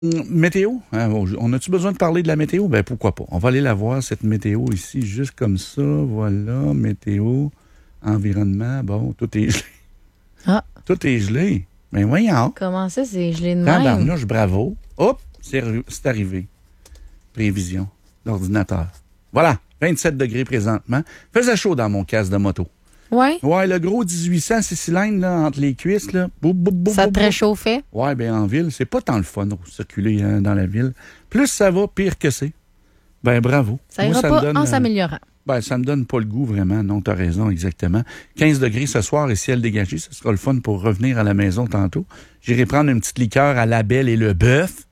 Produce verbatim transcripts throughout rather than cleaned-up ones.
Météo? Hein, on a-tu besoin de parler de la météo? Ben pourquoi pas. On va aller la voir, cette météo ici, juste comme ça. Voilà, météo, environnement. Bon, tout est gelé. Ah. Tout est gelé. Mais voyons. Comment ça, c'est gelé de même? Tabarnouche, bravo. Hop, c'est, c'est arrivé. Prévision d'ordinateur. Voilà, vingt-sept degrés présentement. Faisait chaud dans mon casque de moto. Oui? Ouais, le gros dix-huit cents, six cylindres, là, entre les cuisses, là. Boum, boum, boum, Ça boum, te boum. réchauffait? Ouais, bien, en ville, c'est pas tant le fun de circuler hein, dans la ville. Plus ça va, pire que c'est. Ben, bravo. Ça Moi, ira ça pas me donne, en euh, s'améliorant. Ben, ça me donne pas le goût, vraiment. Non, t'as raison, exactement. quinze degrés ce soir et ciel dégagé. Ce sera le fun pour revenir à la maison tantôt. J'irai prendre une petite liqueur à la Belle et le Bœuf.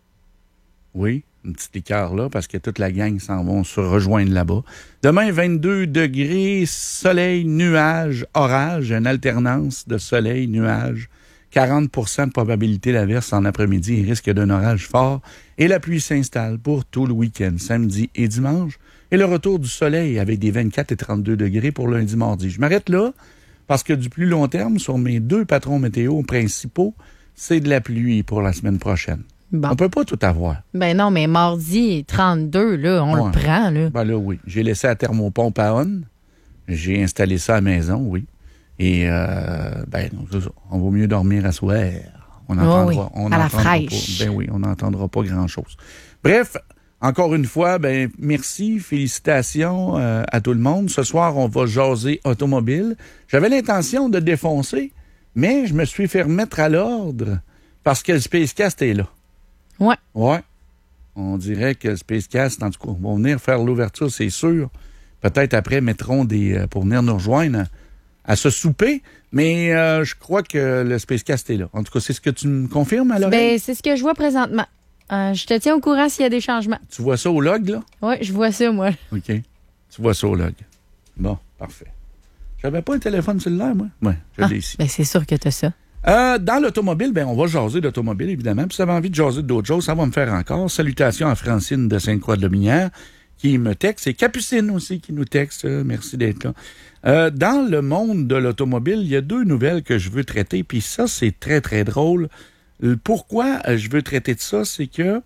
Oui, une petite liqueur là, parce que toute la gang s'en vont se rejoindre là-bas. Demain, vingt-deux degrés, soleil, nuage, orage, une alternance de soleil, nuage. quarante pour cent de probabilité d'averse en après-midi et risque d'un orage fort. Et la pluie s'installe pour tout le week-end, samedi et dimanche. Et le retour du soleil avec des vingt-quatre et trente-deux degrés pour lundi, mardi. Je m'arrête là parce que du plus long terme, sur mes deux patrons météo principaux, c'est de la pluie pour la semaine prochaine. Bon. On peut pas tout avoir. Ben non, mais mardi trente-deux, là, on Ouais. le prend, là. Ben là, oui. J'ai laissé la thermopompe à on. J'ai installé ça à la maison, oui. Et, euh, ben, on vaut mieux dormir à soir. On Oh entendra, oui, on à la entendra fraîche. pas. Ben oui, on n'entendra pas grand-chose. Bref, encore une fois, ben merci, félicitations euh, à tout le monde. Ce soir, on va jaser automobile. J'avais l'intention de défoncer, mais je me suis fait remettre à l'ordre parce que le Spacecast est là. Ouais. Ouais. On dirait que le Spacecast, en tout cas, vont venir faire l'ouverture, c'est sûr. Peut-être après, mettront des euh, pour venir nous rejoindre à, à ce souper. Mais euh, je crois que le Spacecast est là. En tout cas, c'est ce que tu me confirmes à l'oreille? Ben, c'est ce que je vois présentement. Euh, je te tiens au courant s'il y a des changements. Tu vois ça au log, là? Oui, je vois ça, moi. OK. Tu vois ça au log. Bon, parfait. J'avais pas un téléphone cellulaire, moi? Oui, je l'ai Ah, ici. ben, c'est sûr que t'as ça. Euh, dans l'automobile, ben on va jaser d'automobile, évidemment. Puis si vous avez envie de jaser d'autres choses, ça va me faire encore. Salutations à Francine de Sainte-Croix-de-Lobinière qui me texte. Et Capucine aussi qui nous texte. Euh, merci d'être là. Euh, dans le monde de l'automobile, il y a deux nouvelles que je veux traiter. Puis ça, c'est très, très drôle. Euh, Pourquoi euh, je veux traiter de ça? C'est que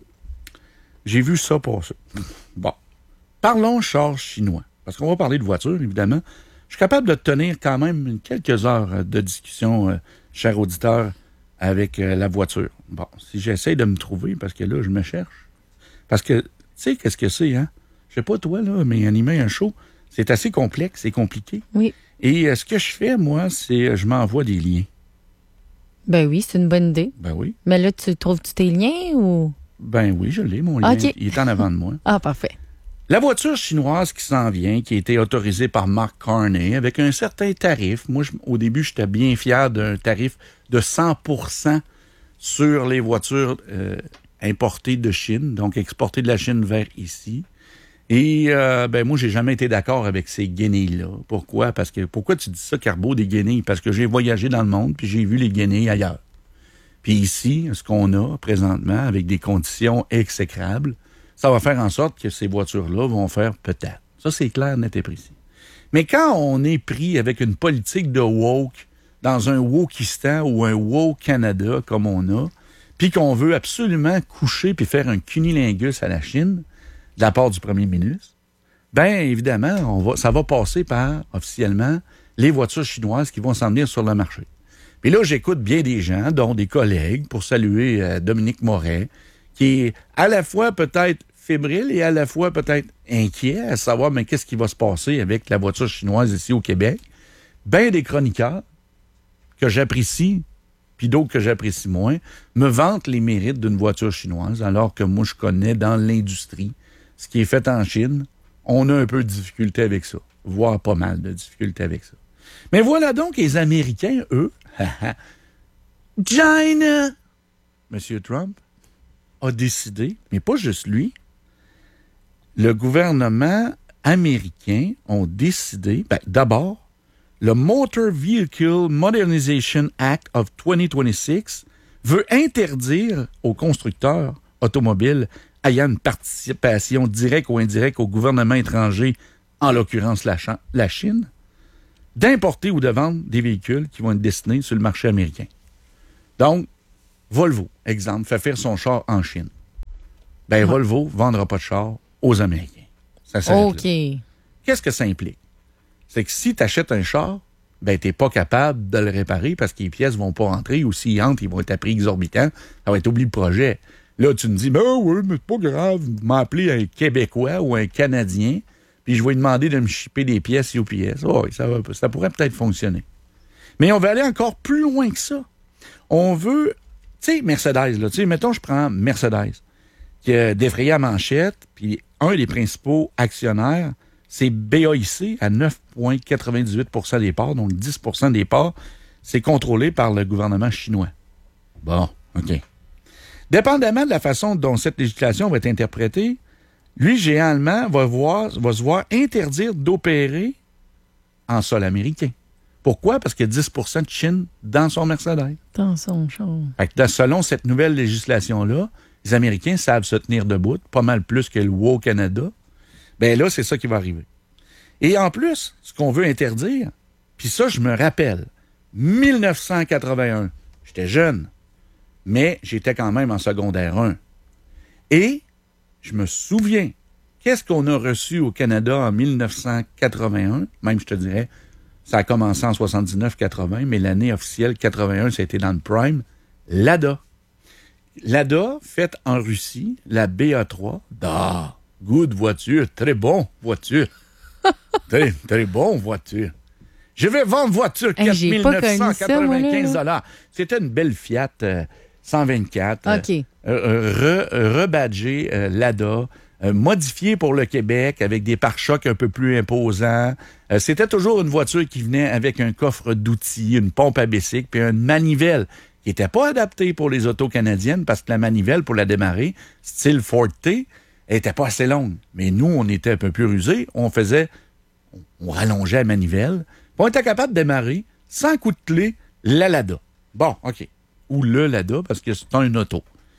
j'ai vu ça passer. Bon. Parlons char chinois. Parce qu'on va parler de voiture, évidemment. Je suis capable de tenir quand même quelques heures de discussion, euh, cher auditeur, avec euh, la voiture. Bon, si j'essaie de me trouver, parce que là, je me cherche. Parce que, tu sais, qu'est-ce que c'est, hein? Je sais pas toi, là, mais animer un show, c'est assez complexe, c'est compliqué. Oui. Et euh, ce que je fais, moi, c'est euh, je m'envoie des liens. Ben oui, c'est une bonne idée. Ben oui. Mais là, tu trouves-tu tes liens ou... Ben oui, je l'ai, mon lien. OK. Il est en avant de moi. Ah, parfait. La voiture chinoise qui s'en vient, qui a été autorisée par Mark Carney avec un certain tarif. Moi, je, au début, j'étais bien fier d'un tarif de cent pour cent sur les voitures euh, importées de Chine, donc exportées de la Chine vers ici. Et euh, ben moi, j'ai jamais été d'accord avec ces guenilles-là. Pourquoi? Parce que pourquoi tu dis ça, Carbo, des guenilles? Parce que j'ai voyagé dans le monde, puis j'ai vu les guenilles ailleurs. Puis ici, ce qu'on a présentement, avec des conditions exécrables, ça va faire en sorte que ces voitures-là vont faire peut-être. Ça, c'est clair, net et précis. Mais quand on est pris avec une politique de woke, dans un wokistan ou un woke Canada comme on a, puis qu'on veut absolument coucher puis faire un cunilingus à la Chine, de la part du premier ministre, bien évidemment, on va, ça va passer par, officiellement, les voitures chinoises qui vont s'en venir sur le marché. Puis là, j'écoute bien des gens, dont des collègues, pour saluer euh, Dominique Moret, qui est à la fois peut-être fébrile et à la fois peut-être inquiet à savoir mais qu'est-ce qui va se passer avec la voiture chinoise ici au Québec. Ben des chroniqueurs que j'apprécie, puis d'autres que j'apprécie moins, me vantent les mérites d'une voiture chinoise, alors que moi, je connais dans l'industrie ce qui est fait en Chine. On a un peu de difficulté avec ça, voire pas mal de difficulté avec ça. Mais voilà donc les Américains, eux, China, Monsieur Trump, a décidé, mais pas juste lui, le gouvernement américain a décidé, ben, d'abord, le Motor Vehicle Modernization Act of vingt vingt-six veut interdire aux constructeurs automobiles ayant une participation directe ou indirecte au gouvernement étranger, en l'occurrence la, Ch- la Chine, d'importer ou de vendre des véhicules qui vont être destinés sur le marché américain. Donc, Volvo, exemple, fait faire son char en Chine. ben Volvo ne vendra pas de char aux Américains. Ça s'arrête OK. là. Qu'est-ce que ça implique? C'est que si tu achètes un char, ben tu n'es pas capable de le réparer parce que les pièces ne vont pas rentrer ou s'ils entrent, ils vont être à prix exorbitant. Ça va être oublié le projet. Là, tu me dis, ben oui, mais c'est pas grave, m'appeler un Québécois ou un Canadien, puis je vais lui demander de me shipper des pièces U P S. Oh, ça, va, ça pourrait peut-être fonctionner. Mais on veut aller encore plus loin que ça. On veut, tu sais, Mercedes, là, tu sais, mettons, je prends Mercedes, qui a défrayé à manchette, puis un des principaux actionnaires, c'est B A I C à neuf virgule quatre-vingt-dix-huit pour cent des parts, donc dix pour cent des parts, c'est contrôlé par le gouvernement chinois. Bon, OK. Dépendamment de la façon dont cette législation va être interprétée, lui, géant allemand, va, voir, va se voir interdire d'opérer en sol américain. Pourquoi? Parce qu'il y a dix pour cent de Chine dans son Mercedes. Dans son char. Fait que selon cette nouvelle législation-là, les Américains savent se tenir debout, pas mal plus que le wow Canada. Bien là, c'est ça qui va arriver. Et en plus, ce qu'on veut interdire, puis ça, je me rappelle, dix-neuf cent quatre-vingt-un, j'étais jeune, mais j'étais quand même en secondaire un. Et je me souviens, qu'est-ce qu'on a reçu au Canada en dix-neuf cent quatre-vingt-un? Même, je te dirais, ça a commencé en soixante-dix-neuf quatre-vingt, mais l'année officielle, quatre-vingt-un, ça a été dans le prime, l'A D A. L'A D A, faite en Russie, la B A trois, da, good voiture, très bon voiture. très, très bon voiture. Je vais vendre voiture quatre mille neuf cent quatre-vingt-quinze dollars. C'était une belle Fiat euh, cent vingt-quatre. OK. Euh, euh, re, rebadgée euh, l'A D A. Euh, modifié pour le Québec avec des pare-chocs un peu plus imposants. Euh, c'était toujours une voiture qui venait avec un coffre d'outils, une pompe à bicycle, puis une manivelle qui n'était pas adaptée pour les autos canadiennes parce que la manivelle, pour la démarrer, style Ford T, elle n'était pas assez longue. Mais nous, on était un peu plus rusés. On faisait, on rallongeait la manivelle. On était capable de démarrer sans coup de clé la Lada. Bon, OK. Ou le Lada parce que c'est un auto.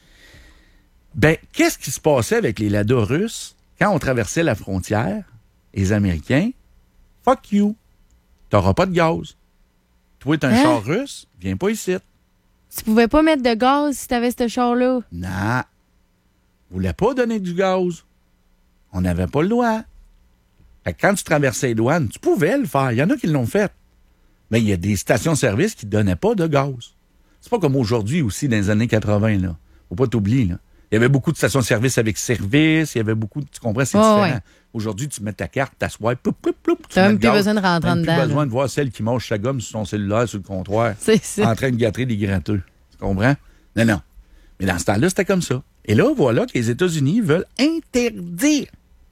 Ben, qu'est-ce qui se passait avec les Lada russes quand on traversait la frontière? Les Américains, fuck you. T'auras pas de gaz. Toi, t'es un hein? char russe, viens pas ici. Tu pouvais pas mettre de gaz si t'avais ce char-là? Non. Vous voulez pas donner du gaz. On n'avait pas le droit. Fait que quand tu traversais les douanes, tu pouvais le faire. Il y en a qui l'ont fait. Mais il y a des stations-service qui ne donnaient pas de gaz. C'est pas comme aujourd'hui aussi, dans les années quatre-vingt, là. Faut pas t'oublier, là. Il y avait beaucoup de stations-service avec service, il y avait beaucoup de... Tu comprends, c'est oh, différent. Ouais. Aujourd'hui, tu mets ta carte, t'assois, poup, poup, poup, tu n'as même plus gaz. besoin de rentrer T'as dedans. plus là. besoin de voir celle qui mange sa gomme sur son cellulaire, sur le comptoir, c'est ça. en train de gâter des gratteux. Tu comprends? Non, non. Mais dans ce temps-là, c'était comme ça. Et là, voilà que les États-Unis veulent interdire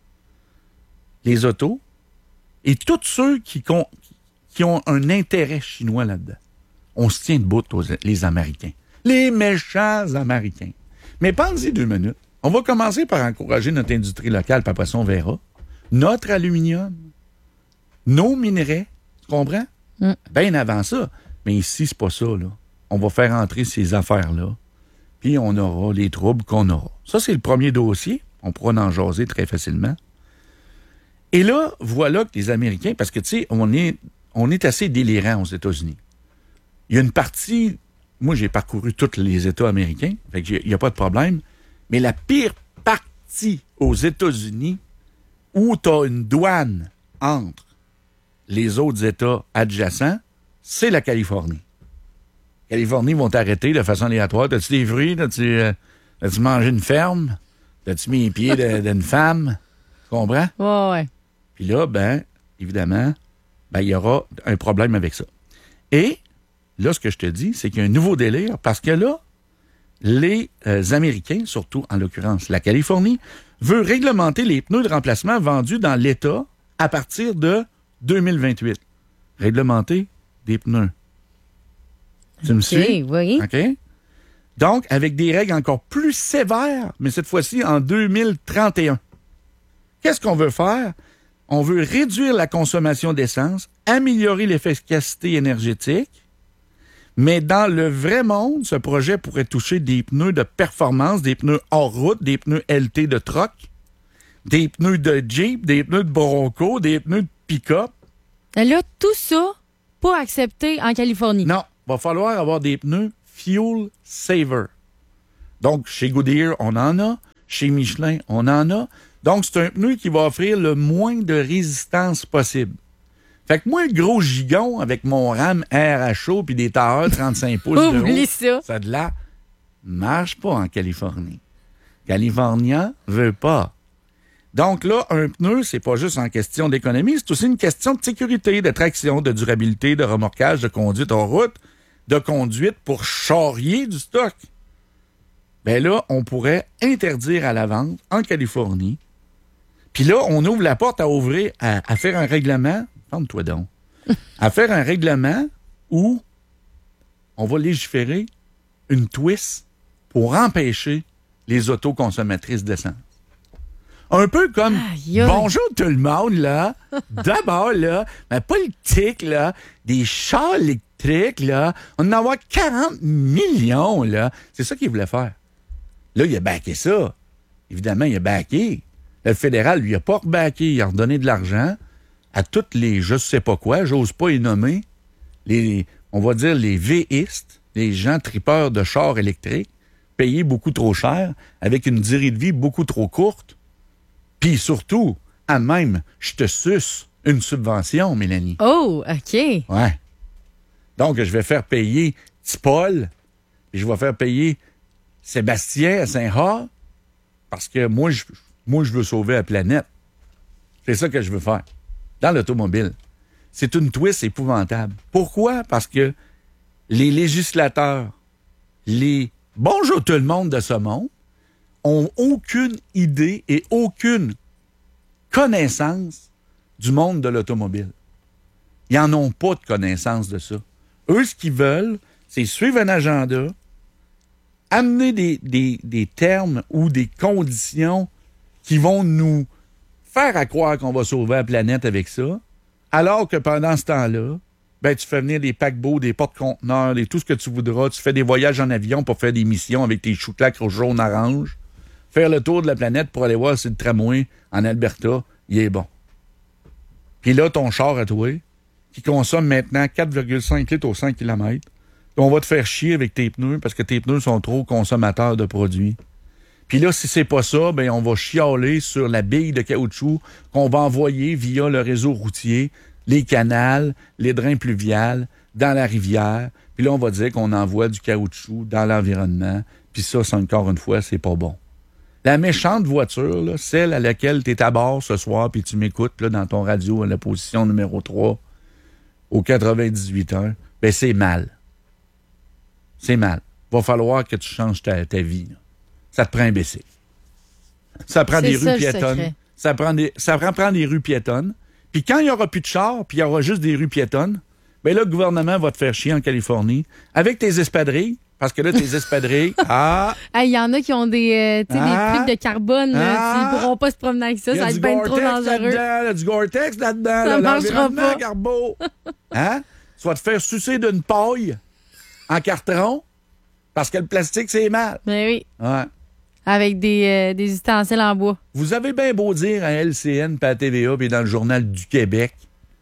les autos et tous ceux qui, con, qui ont un intérêt chinois là-dedans. On se tient debout, aux, les Américains. Les méchants Américains. Mais pensez deux minutes. On va commencer par encourager notre industrie locale, puis après ça, on verra. Notre aluminium, nos minerais, tu comprends? Mm. Bien avant ça. Mais ici, c'est pas ça, là. On va faire entrer ces affaires-là, puis on aura les troubles qu'on aura. Ça, c'est le premier dossier. On pourra en jaser très facilement. Et là, voilà que les Américains, parce que, tu sais, on est, on est assez délirants aux États-Unis. Il y a une partie... Moi, j'ai parcouru tous les États américains, fait qu'il n'y a pas de problème. Mais la pire partie aux États-Unis, où tu as une douane entre les autres États adjacents, c'est la Californie. La Californie vont t'arrêter de façon aléatoire. T'as-tu des fruits? T'as-tu, euh, t'as-tu mangé une ferme? T'as-tu mis les pieds de, d'une femme? Tu comprends? Ouais, ouais. Puis là, ben, évidemment, ben, il y aura un problème avec ça. Et là, ce que je te dis, c'est qu'il y a un nouveau délire parce que là, les euh, Américains, surtout en l'occurrence la Californie, veulent réglementer les pneus de remplacement vendus dans l'État à partir de deux mille vingt-huit. Réglementer des pneus. Tu me okay, suis? Oui. OK? Donc, avec des règles encore plus sévères, mais cette fois-ci en deux mille trente et un. Qu'est-ce qu'on veut faire? On veut réduire la consommation d'essence, améliorer l'efficacité énergétique, mais dans le vrai monde, ce projet pourrait toucher des pneus de performance, des pneus hors route, des pneus L T de truck, des pneus de Jeep, des pneus de Bronco, des pneus de pick-up. Là, tout ça, pas accepté en Californie. Non, va falloir avoir des pneus Fuel Saver. Donc, chez Goodyear, on en a. chez Michelin, on en a. Donc, c'est un pneu qui va offrir le moins de résistance possible. Fait que moi, le gros gigon, avec mon rame air à chaud puis des tailleurs trente-cinq pouces de haut, Oublie ça. ça de là, marche pas en Californie. Californien veut pas. Donc là, un pneu, c'est pas juste en question d'économie, c'est aussi une question de sécurité, de traction, de durabilité, de remorquage, de conduite en route, de conduite pour charrier du stock. Ben là, on pourrait interdire à la vente en Californie. Puis là, on ouvre la porte à ouvrir, à, à faire un règlement, ferme-toi donc, à faire un règlement où on va légiférer une twist pour empêcher les autoconsommatrices d'essence. Un peu comme Aïe, aïe. bonjour tout le monde, là. D'abord, là, ma politique, là, des chars électriques, là, on en a quarante millions, là. C'est ça qu'il voulait faire. Là, il a backé ça. Évidemment, il a backé. Le fédéral, lui, a pas rebacké. Il a redonné de l'argent à toutes les je sais pas quoi, j'ose pas les nommer, les, on va dire les véistes, les gens tripeurs de chars électriques, payés beaucoup trop cher, avec une durée de vie beaucoup trop courte. Puis surtout, à même, je te suce une subvention, Mélanie. Oh, OK. Ouais. Donc, je vais faire payer Tipol, puis je vais faire payer Sébastien à Saint-Had, parce que moi je, moi, je veux sauver la planète. C'est ça que je veux faire. Dans l'automobile. C'est une twist épouvantable. Pourquoi? Parce que les législateurs, les bonjour tout le monde de ce monde, ont aucune idée et aucune connaissance du monde de l'automobile. Ils n'en ont pas de connaissance de ça. Eux, ce qu'ils veulent, c'est suivre un agenda, amener des, des, des termes ou des conditions qui vont nous faire à croire qu'on va sauver la planète avec ça, alors que pendant ce temps-là, ben, tu fais venir des paquebots, des porte-conteneurs, des tout ce que tu voudras, tu fais des voyages en avion pour faire des missions avec tes chou-claques au jaune-orange, faire le tour de la planète pour aller voir si le tramway en Alberta, il est bon. Puis là, ton char à toi, qui consomme maintenant quatre virgule cinq litres au cent kilomètres, on va te faire chier avec tes pneus parce que tes pneus sont trop consommateurs de produits. Puis là, si c'est pas ça, ben on va chialer sur la bille de caoutchouc qu'on va envoyer via le réseau routier, les canals, les drains pluviales, dans la rivière. Puis là, on va dire qu'on envoie du caoutchouc dans l'environnement. Puis ça, c'est encore une fois, c'est pas bon. La méchante voiture, là, celle à laquelle tu es à bord ce soir puis tu m'écoutes là, dans ton radio à la position numéro trois au quatre-vingt-dix-huit heures, ben c'est mal. C'est mal. Va falloir que tu changes ta, ta vie. Là. Ça te prend un B C. Ça prend C'est des ça, rues le piétonnes. secret. Ça prend des, ça prend, prend des rues piétonnes. Puis quand il n'y aura plus de chars, puis il y aura juste des rues piétonnes, ben là, le gouvernement va te faire chier en Californie avec tes espadrilles. Parce que là, tes espadrilles, ah, Il y en a qui ont des, euh, tu sais, Ah. des trucs de carbone. Là, Ah. ils pourront pas se promener avec ça. il y Ça a va du être bien trop Gore-Tex dangereux. là-dedans, il y a du Gore-Tex là-dedans, Ça là, marchera l'environnement, pas. Garbeau. Hein? Tu vas te faire sucer d'une paille en carton parce que le plastique, c'est mal. Ben oui. Ouais. Avec des, euh, des ustensiles en bois. Vous avez bien beau dire à L C N, puis à T V A, puis dans le Journal du Québec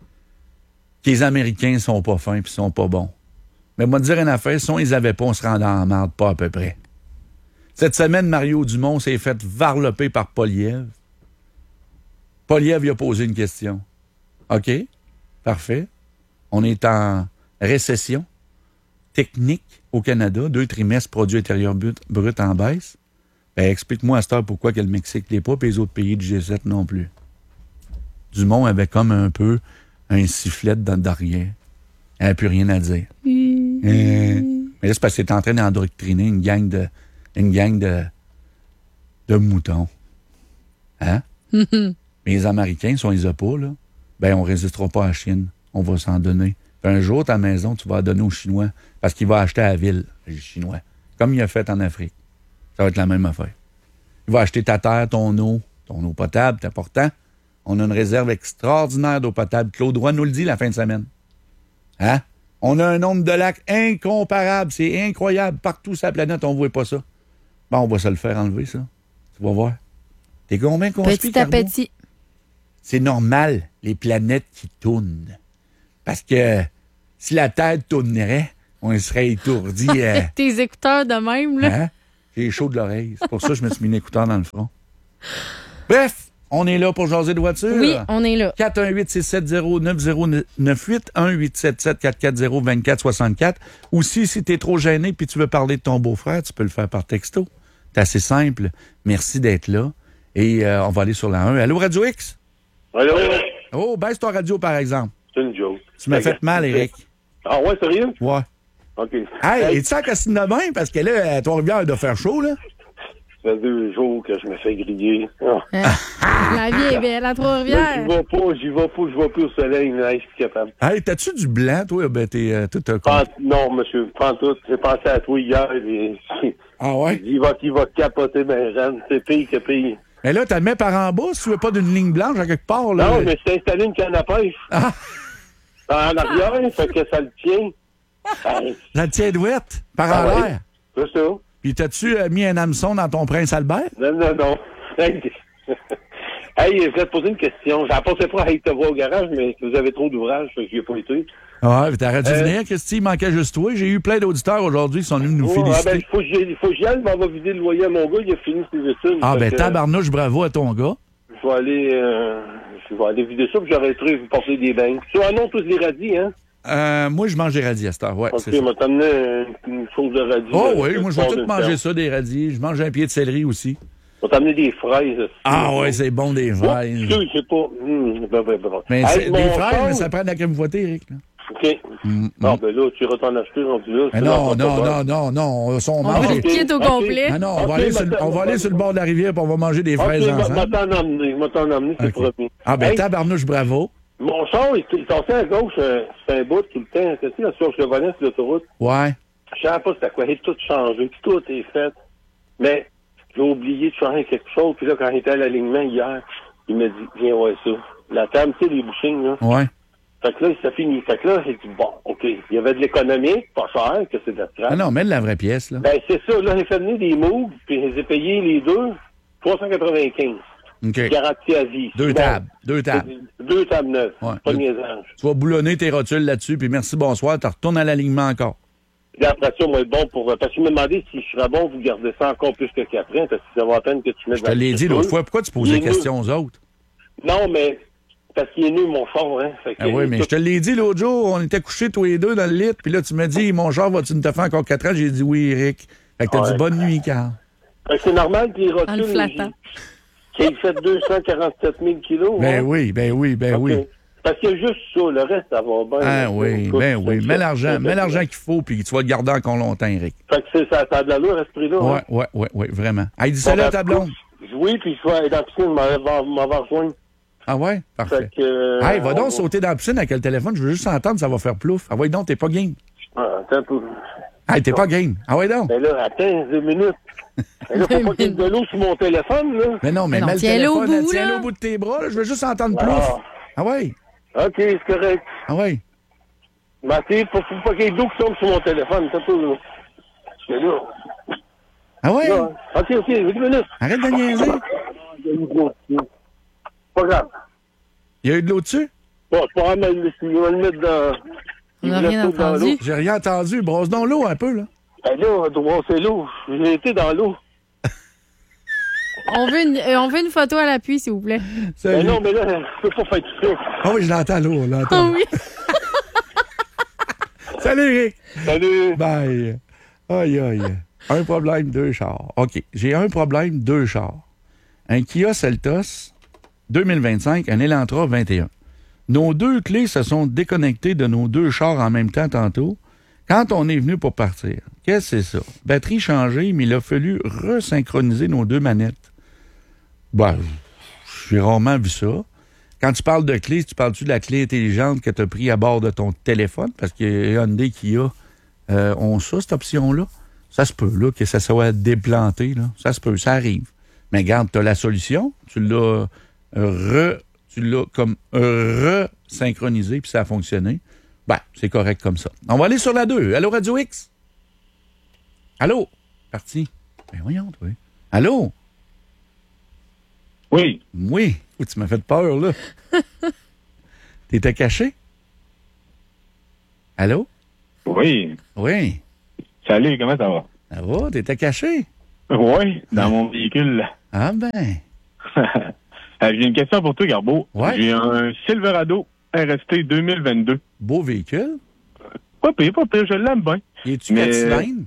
que les Américains sont pas fins puis sont pas bons. Mais moi, te dire une affaire, si on les avait pas, on se rendait en marde, pas à peu près. Cette semaine, Mario Dumont s'est fait varloper par Poliev. Poliev lui a posé une question. OK, parfait. On est en récession technique au Canada, deux trimestres produit intérieur brut, brut en baisse. Ben, explique-moi à cette heure pourquoi que le Mexique l'est pas, puis les autres pays du G sept non plus. Dumont avait comme un peu un sifflet dans derrière. Elle n'a plus rien à dire. Euh, mais là, c'est parce que c'est en train d'endoctriner une gang de une gang de, de moutons. Hein? Mais les Américains, si on les a pas, là, ben on résistera pas à la Chine. On va s'en donner. Puis un jour, ta maison, tu vas la donner aux Chinois parce qu'il va acheter à la ville, les Chinois. Comme il a fait en Afrique. Ça va être la même affaire. Il va acheter ta terre, ton eau, ton eau potable, c'est important. On a une réserve extraordinaire d'eau potable. Claude Roy nous le dit la fin de semaine. Hein? On a un nombre de lacs incomparable. C'est incroyable. Partout sur la planète, on ne voit pas ça. Bon, on va se le faire enlever, ça. Tu vas voir. T'es combien qu'on Petit à petit. C'est normal, les planètes qui tournent. Parce que si la Terre tournerait, on serait étourdi. Euh, Tes écouteurs de même, là. hein? J'ai chaud de l'oreille. C'est pour ça que je me suis mis un écouteur dans le front. Bref, on est là pour jaser de voiture. Oui, on est là. quatre un huit six sept zéro neuf zéro neuf huit, un huit sept sept quatre quatre zéro deux quatre six quatre. Aussi, si tu es trop gêné puis tu veux parler de ton beau-frère, tu peux le faire par texto. C'est assez simple. Merci d'être là. Et euh, on va aller sur la un. Allô, Radio X? Allô? Oh, baisse ton radio, par exemple. C'est une joke. Tu m'as fait mal, Éric. Ah ouais, sérieux? Ouais. OK. Hey, Hey, es-tu en costume de bain? Parce que là, à Trois-Rivières, il doit faire chaud, là. ça fait deux jours que je me fais griller. Ah. La vie est belle à Là, j'y Trois-Rivières. vais pas, j'y vais pas, je vais plus au soleil, mais je suis capable. Hey, t'as-tu du blanc, toi? Ben, t'es euh, tout... Euh, Pas- non, monsieur, prends tout. J'ai pensé à toi hier, et Ah ouais? il va, il va capoter ben Ren. C'est pire que pire. Mais là, t'as le mets par en bas si tu veux pas d'une ligne blanche à quelque part, là. Non, mais je t'ai installé une canne à pêche. Ah, En arrière, fait que ça le tient. Hey, la tienne douette, par Ah en ouais? l'air. c'est ça. Puis t'as-tu euh, mis un hameçon dans ton Prince Albert? Non, non, non. Hey, hey, je vais te poser une question. J'en pensais pas à aller te voir au garage, mais vous avez trop d'ouvrages, fait que j'y ai pas été. Ah, mais t'aurais dû Euh, venir, Christy, il manquait juste toi. J'ai eu plein d'auditeurs aujourd'hui qui sont venus nous Oh, ah féliciter. ben, il faut que j'y faut que j'y aille, mais on va vider le loyer à mon gars, il a fini ses études. Ah, Fait ben que, tabarnouche, bravo à ton gars. Je vais aller, euh, je vais aller vider ça, puis j'arrêterai de vous porter des bains. Tu en non, tous les radis, hein? Euh, moi, je mange des radis à cette heure, ouais, Ok, c'est ça. on m'a t'amené une, une chose de radis. Oh euh, oui, moi, je vais sort tout d'une manger ferme. ça, des radis. Je mange un pied de céleri aussi. On va t'amener des fraises. Ah ouais, c'est bon, des Oh, fraises. excuse, je sais pas. Hum, ben, ben, ben. Mais Hey, c'est- mon des fraises, char- mais ça prend de la crème fouettée, Eric. Là. OK. Mm, Bon, mm. ben là, tu iras t'en acheter rendu là. Mais tu non, n'en non, prends pas. non, non, non, on, on On mange veut des... le kit au Ok. complet. Ah non, on va Ok, aller sur, le- maintenant, on va aller sur le bord de la rivière puis on va manger des OK, fraises je vais ensemble. t'en emmener, je vais t'en emmener, c'est Ok. promis. Ah ben Hey, tabarnouche, bravo. mon char, il il sortait à gauche, euh, c'est un bout tout le temps. Tu sais, là, sur le volant, sur l'autoroute. Ouais. Je savais pas c'était quoi. Il a tout changé, tout est fait. Mais j'ai oublié de changer quelque chose. Puis là, quand il était à l'alignement hier, il m'a dit, viens voir ça. La table, tu sais, les bouchings, là. Ouais. Fait que là, ça finit. Fait que là, j'ai dit, bon, OK. Il y avait de l'économie, pas cher, que c'est de la trappe. Ah non, mets de la vraie pièce, là. Ben, c'est ça. Là, j'ai fait venir des moves, puis j'ai payé les deux, trois cent quatre-vingt-quinze. OK. Garantie à vie. Deux Bon, tables. Deux tables. Deux tables neuves. Ouais. Pas Deux- de niaisage. Tu vas boulonner tes rotules là-dessus, puis merci, bonsoir, tu retournes à l'alignement encore. Puis après ça, moi, bon pour. Parce qu'il m'a demandé si je serais bon, vous gardez ça encore plus que quatre ans, parce que ça va à peine que tu mettes Je te l'ai dit l'autre fois, pourquoi tu poses Il des est questions aux autres? Non, mais. Parce qu'il est nu, mon char, hein. Fait que, Ah oui, mais tout- je te l'ai dit l'autre jour, on était couchés tous les deux dans le lit, puis là, tu m'as dit, mon char, va-tu nous te faire encore quatre ans? J'ai dit oui, Eric. Fait que t'as Ouais. dit bonne nuit, Carl. Fait que c'est normal qu'il En le rotule. flattant. Qu'il fait deux cent quarante-sept mille kilos. Ben hein. oui, ben oui, ben OK. oui. Parce qu'il y a juste ça, le reste, ça va bien. Ah là. oui, Écoute, ben oui. c'est Mets ça. l'argent, mets l'argent qu'il faut, puis tu vas le garder encore longtemps, Eric. Fait que c'est ça, ça a de l'allure à ce prix-là. Ouais, hein. ouais, ouais, ouais, vraiment. Hey, dis salut Bon, à ta ben, blonde. Oui, puis je vais aller dans la piscine, m'en va, m'en va rejoindre. Ah ouais? Parfait. Fait que. euh, Hey, va donc on- sauter dans la piscine avec le téléphone, je veux juste entendre, ça va faire plouf. Ah ouais, donc, t'es pas game. Ah, attends un peu. Hey, t'es pas game. Ah ouais, donc. Ben là, attends deux minutes. Ben là, faut pas qu'il y ait de l'eau sur mon téléphone, là. Mais non, mais, Mais non, mets le tiens-le au téléphone, bout, tiens-le là. au bout de tes bras, là, je veux juste entendre plouf. Ah. Ah ouais? OK, c'est correct. Ah ouais? Mais attends, faut, faut pas qu'il y ait de l'eau qui tombe sur mon téléphone, c'est un peu, là. C'est là. Ah ouais? Là. OK, OK, deux minutes. Arrête de niaiser. Il y a eu de l'eau dessus. Pas grave. Il y a eu de l'eau dessus? Bon, c'est pas grave, mais il va le mettre dans... On n'a il rien le met dans entendu. l'eau. J'ai rien entendu. Brosse donc l'eau un peu, là. Ben là, droit, c'est l'eau. J'ai été dans l'eau. On veut, une, euh, on veut une photo à l'appui, s'il vous plaît. Ben Salut. non, mais là, je peux pas faire tout ça. Ah oui, je l'entends, l'eau, on Ah l'entend. oui. Salut, Eric. Salut. Bye. Aïe, aïe. Un problème, deux chars. OK. J'ai un problème, deux chars. Un Kia Seltos deux mille vingt-cinq, un Elantra vingt et un. Nos deux clés se sont déconnectées de nos deux chars en même temps tantôt quand on est venu pour partir. Qu'est-ce que c'est ça? Batterie changée, mais il a fallu resynchroniser nos deux manettes. Ben, j'ai rarement vu ça. Quand tu parles de clé, tu parles-tu de la clé intelligente que tu as pris à bord de ton téléphone? Parce que Hyundai, Kia euh, ont ça, cette option-là. Ça se peut, là, que ça soit déplanté, là. Ça se peut, ça arrive. Mais regarde, tu as la solution. Tu l'as re, tu l'as comme re-synchronisé, puis ça a fonctionné. Ben, c'est correct comme ça. On va aller sur la deux. Allô, Radio X? Allô? Parti. Ben voyons, toi. Allô? Oui. Oui. Oh, tu m'as fait peur, là. T'étais caché? Allô? Oui. Oui. Salut, comment ça va? Ça va? T'étais caché? Oui, dans mon véhicule. Ah ben. Euh, J'ai une question pour toi, Garbeau. Ouais. J'ai un Silverado R S T deux mille vingt-deux. Beau véhicule. Pas pire, pas pire, je l'aime bien. Es-tu Mais- quatre cylindres?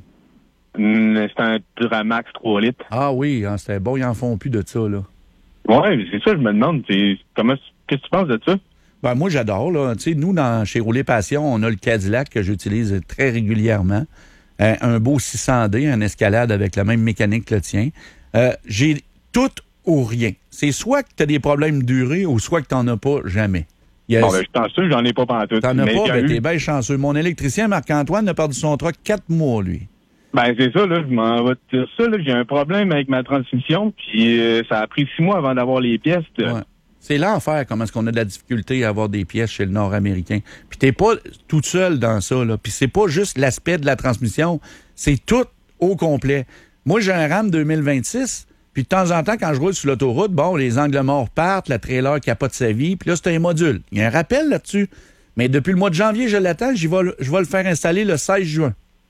Hum, C'est un Duramax trois litres. Ah oui, hein, c'était bon, ils en font plus de ça, là. Ouais, mais c'est ça, je me demande. c'est- Comment, qu'est-ce que tu penses de ça? Ben, moi, j'adore, là. Tu sais, nous, dans, chez Rouler Passion, on a le Cadillac que j'utilise très régulièrement. Euh, un beau six cents D, un Escalade avec la même mécanique que le tien. Euh, j'ai tout ou rien. C'est soit que tu as des problèmes durés ou soit que tu n'en as pas jamais. Il y a- Bon, ben, je suis chanceux, j'en ai pas pantoute. T'en as Mais pas, il y a ben eu- t'es bien chanceux. Mon électricien, Marc-Antoine, a perdu son truck quatre mois, lui. Ben, c'est ça, là, je m'en vais te dire ça, là. J'ai un problème avec ma transmission, puis euh, ça a pris six mois avant d'avoir les pièces. de- Ouais. C'est l'enfer, comment est-ce qu'on a de la difficulté à avoir des pièces chez le Nord-Américain. Puis t'es pas toute seule dans ça, là. Puis c'est pas juste l'aspect de la transmission, c'est tout au complet. Moi, j'ai un Ram deux mille vingt-six, puis de temps en temps, quand je roule sur l'autoroute, bon, les angles morts partent, la trailer capote sa vie, puis là, c'est un module. Il y a un rappel là-dessus. Mais depuis le mois de janvier, je l'attends, j'y vais, le- je vais le faire installer le seize juin.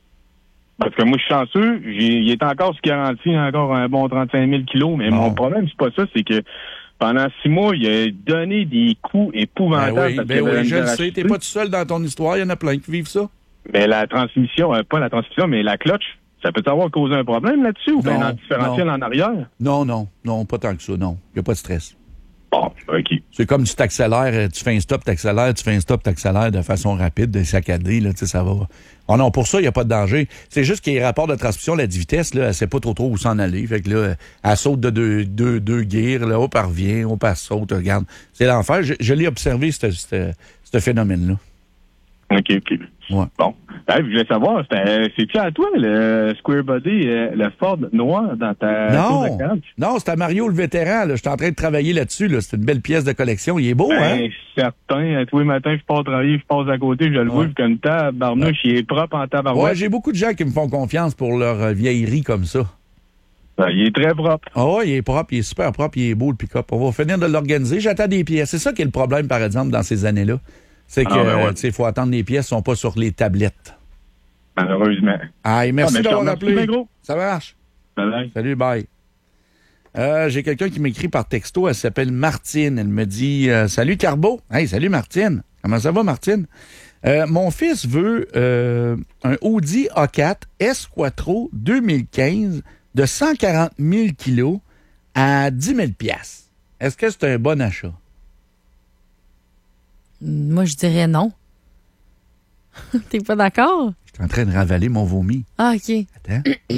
Parce que moi, je suis chanceux. J'ai, il est encore sous garantie, encore un bon trente-cinq mille kilos. Mais Bon. mon problème, c'est pas ça, c'est que pendant six mois, il a donné des coups Ben épouvantables. oui, parce ben qu'il avait oui, je la le misère à sais. T'es chuter. pas tout seul dans ton histoire, il y en a plein qui vivent ça. Mais la transmission, euh, pas la transmission, mais la clutch, ça peut avoir causé un problème là-dessus ou bien Non, un différentiel en arrière? Non, non, non, pas tant que ça, non. Il n'y a pas de stress. Bon, OK. C'est comme tu t'accélères, euh, tu fais un stop, t'accélères, tu fais un stop, t'accélères de façon rapide, de saccadé, là, tu sais, ça va. Oh non, pour ça, il n'y a pas de danger. C'est juste qu'il y a rapport de transmission, la vitesse, là, elle sait pas trop trop où s'en aller. Fait que là, elle saute de deux, deux, deux gears, là, hop, elle revient, hop, elle saute, regarde. C'est l'enfer. Je, je l'ai observé, ce, ce, ce phénomène-là. OK, OK. Ouais. Bon. Hey, je voulais savoir, c'était- c'est-tu à toi, le Square Body, euh, le Ford noir dans ta tour de Non, cadre? non, c'est à Mario le vétéran, là. Je suis en train de travailler là-dessus, là. C'est une belle pièce de collection. Il est beau, hein? Ben, certain. À tous les matins, je pars travailler, je passe à côté, je le vois, Ouais. je comme tabarnouche, il est propre en Ouais, tabarouette. j'ai beaucoup de gens qui me font confiance pour leur euh, vieillerie comme ça. Ben, il est très propre. Ah ouais, il est propre, il est super propre, il est beau le pick-up. On va finir de l'organiser. J'attends des pièces. C'est ça qui est le problème, par exemple, dans ces années-là. C'est que, Ah, ben ouais. euh, tu sais, il faut attendre les pièces, ne sont pas sur les tablettes. Malheureusement. Ah, et merci Ah, mais je te d'avoir remercie, appelé. bien gros. Ça marche. Bye bye. Salut, bye. Euh, j'ai quelqu'un qui m'écrit par texto, elle s'appelle Martine. Elle me dit euh, Salut Carbo. Hey, salut Martine. Comment ça va, Martine? Euh, mon fils veut euh, un Audi A quatre S Quattro deux mille quinze de cent quarante mille kilos à dix mille piastres. Est-ce que c'est un bon achat? Moi, je dirais non. T'es pas d'accord? Je suis en train de ravaler mon vomi. Ah, OK. Attends.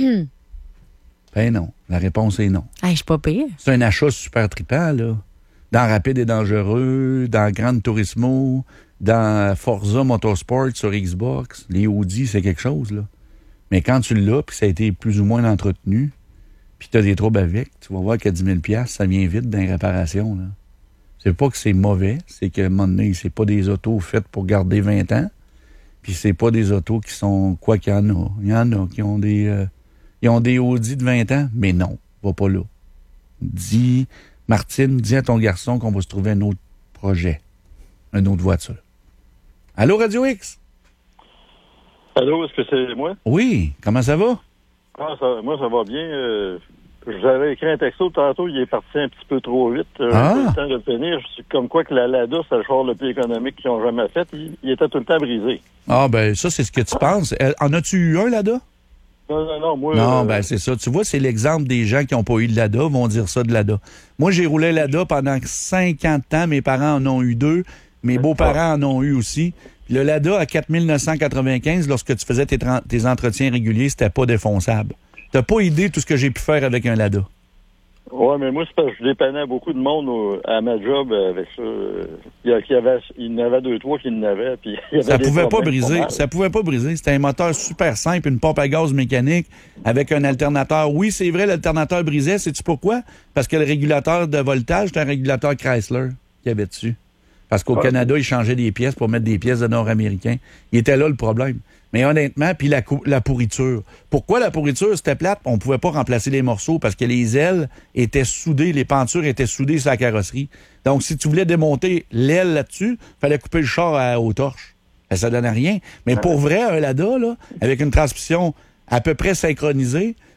Ben non. La réponse est non. Hey, je suis pas pire. C'est un achat super trippant, là. Dans Rapide et Dangereux, dans Gran Turismo, dans Forza Motorsport sur Xbox. Les Audi, c'est quelque chose, là. Mais quand tu l'as, puis ça a été plus ou moins entretenu, puis tu as des troubles avec, tu vas voir qu'à dix mille piastres, ça vient vite dans les réparations, là. C'est pas que c'est mauvais, c'est que, à un moment donné, c'est pas des autos faites pour garder vingt ans, puis c'est pas des autos qui sont... Quoi qu'il y en a. Il y en a qui ont des... Euh, ils ont des Audi de vingt ans, mais non, va pas là. Dis, Martine, dis à ton garçon qu'on va se trouver un autre projet, une autre voiture. Allô, Radio X? Allô, est-ce que c'est moi? Oui, comment ça va? Ah, ça, moi, ça va bien. Euh, j'avais écrit un texto tantôt, il est parti un petit peu trop vite. Euh, Ah. J'ai pas eu le temps de le finir. Je suis comme quoi que la Lada, c'est le char le plus économique qu'ils ont jamais fait. Il, il était tout le temps brisé. Ah, ben ça, c'est ce que tu penses. Euh, En as-tu eu un, Lada? Non, non, non, moi... Non, euh, ben c'est ça. Tu vois, c'est l'exemple des gens qui n'ont pas eu de Lada, vont dire ça de Lada. Moi, j'ai roulé Lada pendant cinquante ans. Mes parents en ont eu deux. Mes beaux-parents en ont eu aussi. Le Lada à quatre mille neuf cent quatre-vingt-quinze, lorsque tu faisais tes, tra- tes entretiens réguliers, c'était pas défonçable. T'as pas idée de tout ce que j'ai pu faire avec un Lada. Ouais, mais moi, c'est parce que je dépannais beaucoup de monde au- à ma job avec ça. Euh, Il y, a- qui avait, il y en avait deux, trois qui en avaient. Puis il y avait Ça des pouvait pas problèmes briser. mal. Ça pouvait pas briser. C'était un moteur super simple, une pompe à gaz mécanique avec un alternateur. Oui, c'est vrai, l'alternateur brisait. Sais-tu pourquoi? Parce que le régulateur de voltage, c'était un régulateur Chrysler qu'il y avait dessus. Parce qu'au Ouais. Canada, ils changeaient des pièces pour mettre des pièces de Nord-Américains. Il était là le problème. Mais honnêtement, puis la, cou- la pourriture. Pourquoi la pourriture? C'était plate. On pouvait pas remplacer les morceaux parce que les ailes étaient soudées, les pentures étaient soudées sur la carrosserie. Donc, si tu voulais démonter l'aile là-dessus, fallait couper le char à, aux torches. Ben, ça donnait rien. Mais pour vrai, un Lada, là, avec une transmission à peu près synchronisée,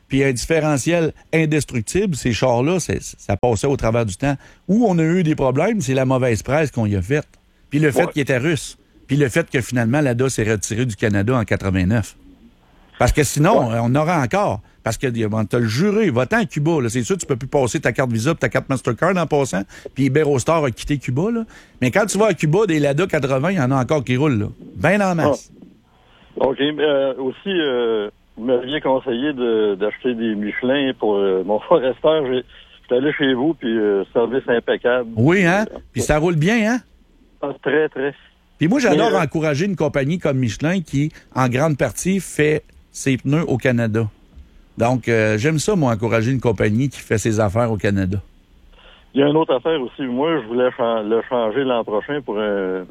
puis un différentiel indestructible, ces chars-là, c'est, ça passait au travers du temps. Où on a eu des problèmes, c'est la mauvaise presse qu'on y a faite. Puis le fait ouais. qu'il était russe. Puis le fait que finalement, l'A D A s'est retiré du Canada en quatre-vingt-neuf. Parce que sinon, ouais. on aura encore. Parce que on t'a le juré, va-t'en à Cuba. Là. C'est sûr, tu peux plus passer ta carte Visa et ta carte Mastercard en passant. Puis Iberostar a quitté Cuba. Là. Mais quand tu vas à Cuba, des Lada quatre-vingts, il y en a encore qui roulent. Là. Ben en masse. Ah. OK. Mais euh, aussi, euh, vous m'aviez conseillé de, d'acheter des Michelin pour euh, mon Forester. J'ai, j'étais allé chez vous, puis euh, service impeccable. Oui, hein? Puis ça roule bien, hein? Ah, très, très. Puis moi, j'adore Mais, euh... encourager une compagnie comme Michelin qui, en grande partie, fait ses pneus au Canada. Donc, euh, j'aime ça, moi, encourager une compagnie qui fait ses affaires au Canada. Il y a une autre affaire aussi. Moi, je voulais cha- le changer l'an prochain pour un,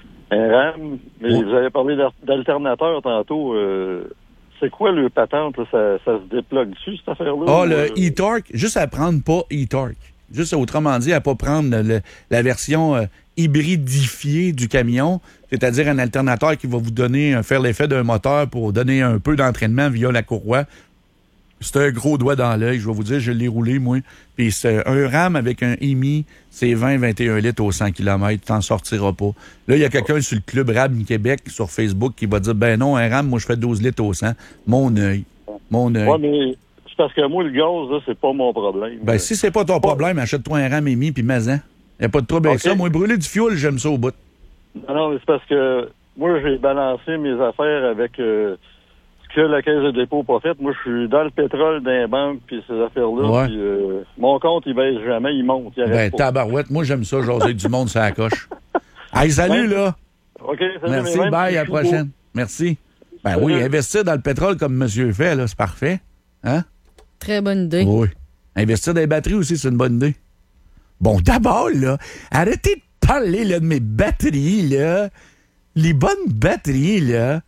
un RAM, mais oh. vous avez parlé d'alternateur tantôt. Euh, c'est quoi le patente? Là? Ça, ça se déplogue dessus, cette affaire-là? Ah, oh, le euh... e-torque, juste à prendre pas e-torque. Juste, autrement dit, à pas prendre le, la version euh, hybridifiée du camion, c'est-à-dire un alternateur qui va vous donner, euh, faire l'effet d'un moteur pour donner un peu d'entraînement via la courroie. C'est un gros doigt dans l'œil, je vais vous dire, je l'ai roulé, moi. Puis c'est un RAM avec un E M I, c'est vingt à vingt et un litres au cent kilomètres, t'en sortiras pas. Là, il y a quelqu'un sur le Club RAM Québec, sur Facebook, qui va dire, ben non, un RAM, moi, je fais douze litres au cent. Mon œil. Mon œil. Ouais, mais c'est parce que moi, le gaz, là, c'est pas mon problème. Ben, si c'est pas ton problème, achète-toi un RAM E M I, puis mets-en. Il n'y a pas de trouble avec okay. ça. Moi, brûler du fioul, j'aime ça au bout. Non, non, mais c'est parce que moi, j'ai balancé mes affaires avec... Euh, que la caisse de dépôt pas faite. Moi, je suis dans le pétrole d'un banque puis ces affaires-là. Ouais. Puis, euh, mon compte, il baisse jamais, il monte. Il ben, pas. tabarouette, moi, j'aime ça, jaser du monde sur la coche. Hey, salut, ben, là. OK, salut. Merci, bye, à la prochaine. Beau. Merci. Ben salut. Oui, investir dans le pétrole comme monsieur fait, là, c'est parfait. Hein? Très bonne idée. Oui. Investir dans les batteries aussi, c'est une bonne idée. Bon, d'abord, là, arrêtez de parler, là, de mes batteries, là. Les bonnes batteries, là.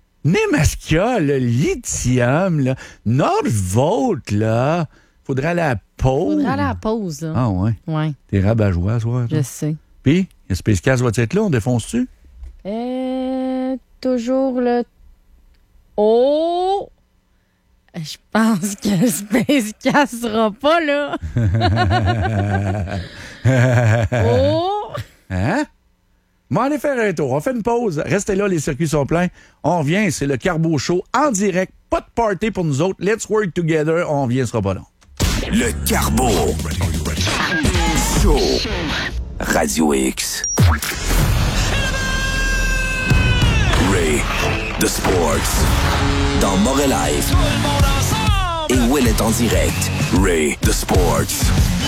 Nemaska, le lithium, là, Northvolt, là, faudrait aller à la pause. Faudrait aller à la pause, là. Ah ouais? Ouais. T'es rabat-joie ce soir. Je toi. sais. Puis, Space Cast va être là, on défonce-tu? Euh, toujours le... Oh! Je pense que Space Cast sera pas là. Oh! Hein? On va aller faire un tour. On fait une pause. Restez là, les circuits sont pleins. On revient, c'est le Carbo Show en direct. Pas de party pour nous autres. Let's work together. On revient, ce sera pas long. Le Carbo Show. Radio X. Ray, The Sports. Dans Montréal Live. Et Will est en direct. Ray, The Sports.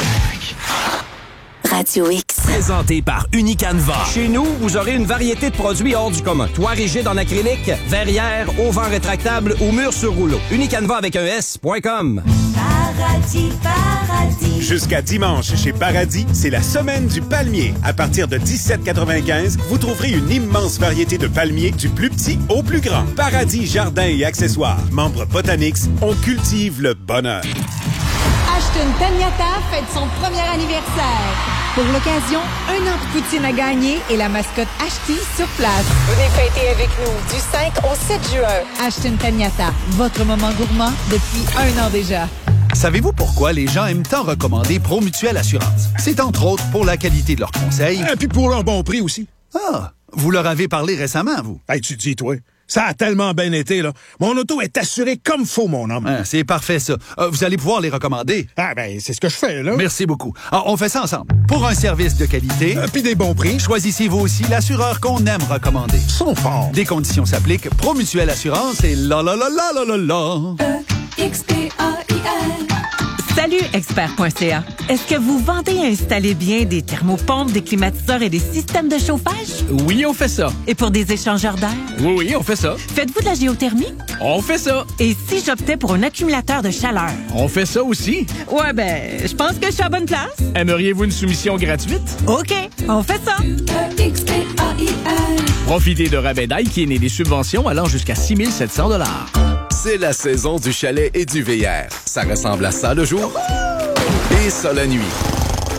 Radio X. Présenté par Unicanva. Chez nous, vous aurez une variété de produits hors du commun. Toit rigide en acrylique, verrière, auvent rétractable ou mur sur rouleau. Unicanva avec un S point com. Paradis, paradis. Jusqu'à dimanche, chez Paradis, c'est la semaine du palmier. À partir de dix-sept quatre-vingt-quinze, vous trouverez une immense variété de palmiers, du plus petit au plus grand. Paradis Jardins et accessoires. Membre Botanix, on cultive le bonheur. Ashton Taniata fête son premier anniversaire. Pour l'occasion, un an de poutine à gagner et la mascotte Ashton sur place. Venez fêter avec nous du cinq au sept juin. Ashton Taniata, votre moment gourmand depuis un an déjà. Savez-vous pourquoi les gens aiment tant recommander Promutuelle Assurance? C'est entre autres pour la qualité de leurs conseils. Et puis pour leur bon prix aussi. Ah, vous leur avez parlé récemment, vous? Hey, tu dis, toi. Ça a tellement bien été, là. Mon auto est assurée comme faut, mon homme. Ah, c'est parfait, ça. Euh, vous allez pouvoir les recommader. Ah, ben, c'est ce que je fais, là. Merci beaucoup. Alors, on fait ça ensemble. Pour un service de qualité... Euh, Puis des bons prix. Choisissez vous aussi l'assureur qu'on aime recommander. Ils sont forts. Des conditions s'appliquent. Promutuelle Assurance et la la la la la la la. E X P A I L. Salut, expert point c a. Est-ce que vous vendez et installez bien des thermopompes, des climatiseurs et des systèmes de chauffage? Oui, on fait ça. Et pour des échangeurs d'air? Oui, oui, on fait ça. Faites-vous de la géothermie? On fait ça. Et si j'optais pour un accumulateur de chaleur? On fait ça aussi. Ouais, ben, je pense que je suis à bonne place. Aimeriez-vous une soumission gratuite? OK, on fait ça. E X P A I L. Profitez de rabais qui est né des subventions allant jusqu'à six mille sept cents dollars. C'est la saison du chalet et du V R. Ça ressemble à ça le jour et ça la nuit.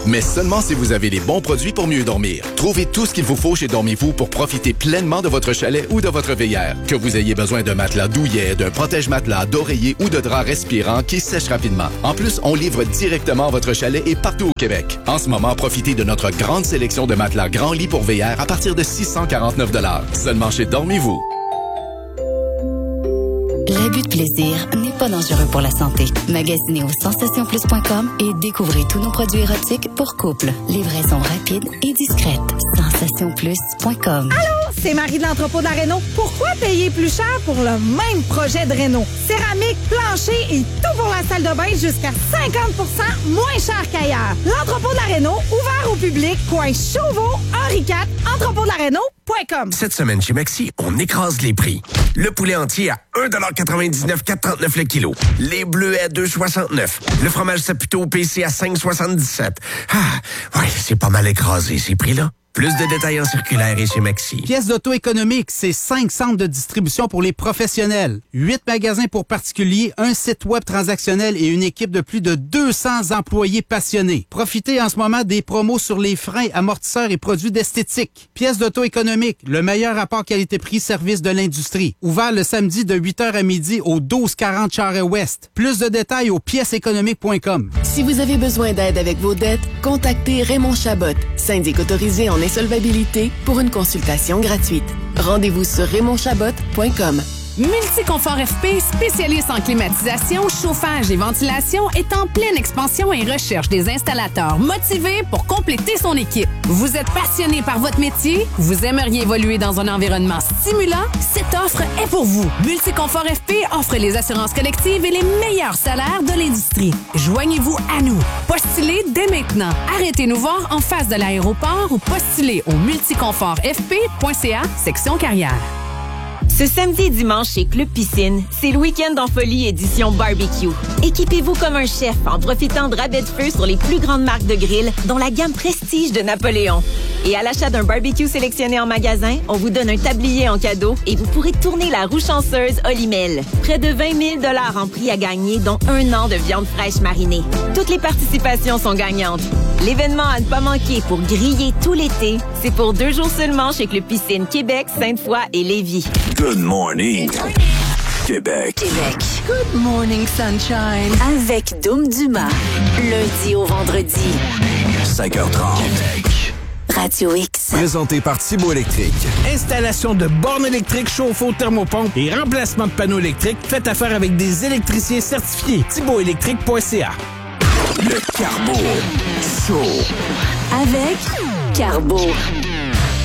mais seulement si vous avez les bons produits pour mieux dormir. Trouvez tout ce qu'il vous faut chez Dormez-vous pour profiter pleinement de votre chalet ou de votre veillère. Que vous ayez besoin d'un matelas douillet, d'un protège-matelas, d'oreiller ou de drap respirant qui sèche rapidement. En plus, on livre directement votre chalet et partout au Québec. En ce moment, profitez de notre grande sélection de matelas grand lit pour veillère à partir de six cent quarante-neuf dollars. Seulement chez Dormez-vous. L'abus de plaisir n'est pas dangereux pour la santé. Magasinez au sensation plus point com et découvrez tous nos produits érotiques pour couple. Livraison rapide et discrète. sensation plus point com. Allô, c'est Marie de l'entrepôt de la Réno. Pourquoi payer plus cher pour le même projet de réno? Céramique, plancher et tout pour la salle de bain jusqu'à cinquante pour cent moins cher qu'ailleurs. L'entrepôt de la Réno, ouvert au public, coin Chauveau, Henri quatre, entrepôt de la Réno point com. Cette semaine chez Maxi, on écrase les prix. Le poulet entier à un dollar quatre-vingt-dix-neuf, quatre trente-neuf le kilo. Les bleus à deux soixante-neuf. Le fromage Saputo P C à cinq soixante-dix-sept. Ah, ouais, c'est pas mal écrasé ces prix-là. Plus de détails en circulaire et chez Maxi. Pièces d'auto économique, c'est cinq centres de distribution pour les professionnels, huit magasins pour particuliers, un site web transactionnel et une équipe de plus de deux cents employés passionnés. Profitez en ce moment des promos sur les freins, amortisseurs et produits d'esthétique. Pièces d'auto économique, le meilleur rapport qualité-prix-service de l'industrie. Ouvert le samedi de huit heures à midi au douze quarante Charest-Ouest. Plus de détails au pièces économiques point com. Si vous avez besoin d'aide avec vos dettes, contactez Raymond Chabot, syndic autorisé en insolvabilité pour une consultation gratuite. Rendez-vous sur raymond chabot point com. Multiconfort F P, spécialiste en climatisation, chauffage et ventilation, est en pleine expansion et recherche des installateurs motivés pour compléter son équipe. Vous êtes passionné par votre métier? Vous aimeriez évoluer dans un environnement stimulant? Cette offre est pour vous. Multiconfort F P offre les assurances collectives et les meilleurs salaires de l'industrie. Joignez-vous à nous. Postulez dès maintenant. Arrêtez-nous voir en face de l'aéroport ou postulez au multiconfort f p point c a, section carrière. Ce samedi et dimanche chez Club Piscine, c'est le week-end en folie édition barbecue. Équipez-vous comme un chef en profitant de rabais de feu sur les plus grandes marques de grill, dont la gamme Prestige de Napoléon. Et à l'achat d'un barbecue sélectionné en magasin, on vous donne un tablier en cadeau et vous pourrez tourner la roue chanceuse Olimel. Près de vingt mille dollars en prix à gagner, dont un an de viande fraîche marinée. Toutes les participations sont gagnantes. L'événement à ne pas manquer pour griller tout l'été, c'est pour deux jours seulement chez Club Piscine Québec, Sainte-Foy et Lévis. Good morning, Québec. Québec. Good morning, sunshine. Avec Dom Dumas. Lundi au vendredi. cinq heures trente. Québec. Radio X. Présenté par Thibaut Électrique. Installation de bornes électriques, chauffe-eau, thermopompe et remplacement de panneaux électriques. Faites affaire avec des électriciens certifiés. thibaut électrique point c a. Le Carbo Show. Avec Carbo.